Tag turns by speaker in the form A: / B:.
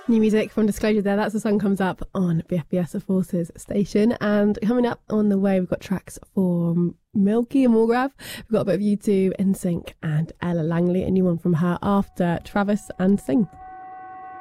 A: New music from Disclosure there. That's the song comes up on BFBS Forces station. And coming up on the way, we've got tracks from Milky and Morgrav. We've got a bit of U2, NSYNC and Ella Langley. A new one from her after Travis and Sing.